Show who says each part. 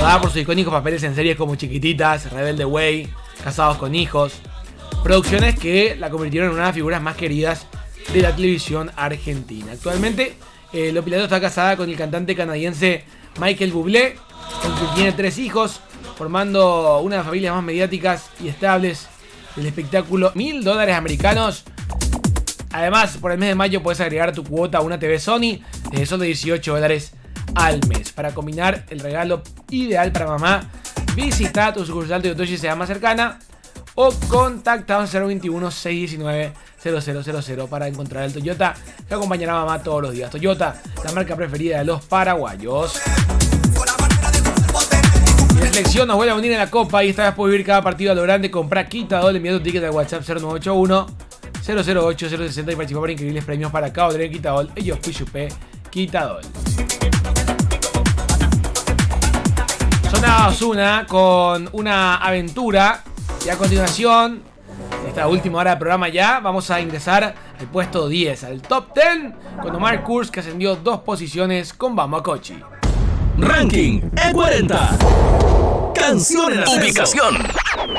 Speaker 1: recordada por sus icónicos papeles en series como Chiquititas, Rebelde Way, Casados con Hijos. Producciones que la convirtieron en una de las figuras más queridas de la televisión argentina. Actualmente, Lo Pilato está casada con el cantante canadiense Michael Bublé, con quien tiene 3 hijos, formando una de las familias más mediáticas y estables del espectáculo. $1.000 americanos. Además, por el mes de mayo puedes agregar tu cuota a una TV Sony desde solo $18 al mes. Para combinar el regalo ideal para mamá, visita tu sucursal Toyota y sea más cercana o contacta al 021-619-0000 para encontrar el Toyota que acompañará a mamá todos los días. Toyota, la marca preferida de los paraguayos. La selección nos vuelve a unir en la Copa y esta vez puedes vivir cada partido a lo grande. Compra Quitadol, envía tu ticket al WhatsApp 0981 008 060 y participa por increíbles premios para Cabo de Quitadol. Ellos Pichupé Quitadol. Sonaba Ozuna con Una Aventura. Y a continuación, en esta última hora del programa ya, vamos a ingresar al puesto 10, al top 10, con Omar Kurz, que ascendió 2 posiciones con Vamos a Cochi.
Speaker 2: Ranking E40. Canción en ascenso. Ubicación